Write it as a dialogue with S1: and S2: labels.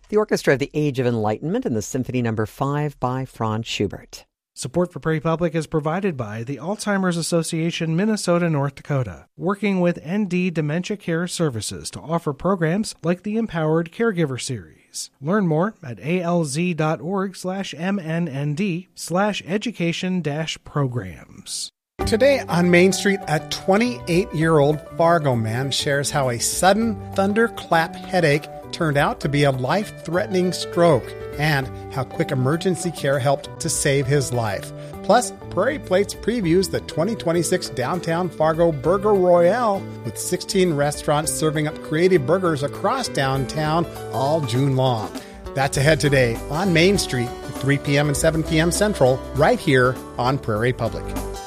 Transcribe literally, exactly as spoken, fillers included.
S1: the orchestra of the Age of Enlightenment and the Symphony Number five by Franz Schubert.
S2: Support for Prairie Public is provided by the Alzheimer's Association Minnesota, North Dakota, working with N D Dementia Care Services to offer programs like the Empowered Caregiver Series. Learn more at alz.org slash mnnd slash education dash programs.
S3: Today on Main Street, a twenty-eight-year-old Fargo man shares how a sudden thunderclap headache turned out to be a life-threatening stroke, and how quick emergency care helped to save his life. Plus, Prairie Plates previews the twenty twenty-six Downtown Fargo Burger Royale, with sixteen restaurants serving up creative burgers across downtown all June long. That's ahead today on Main Street at three p.m. and seven p.m. Central, right here on Prairie Public.